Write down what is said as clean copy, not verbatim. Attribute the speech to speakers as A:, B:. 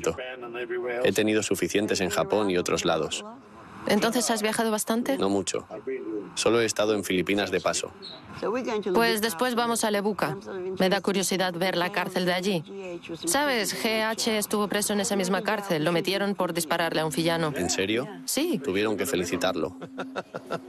A: momento. He tenido suficientes en Japón y otros lados.
B: ¿Entonces has viajado bastante?
A: No mucho. Solo he estado en Filipinas de paso.
B: Pues después vamos a Lebuca. Me da curiosidad ver la cárcel de allí. ¿Sabes? GH estuvo preso en esa misma cárcel. Lo metieron por dispararle a un villano.
A: ¿En serio?
B: Sí.
A: Tuvieron que felicitarlo.